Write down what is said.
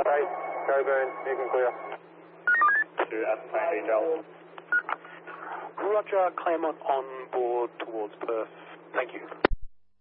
Right, Coburn, you can clear. To ascertain details. Roger, Claremont on board towards Perth. Thank you.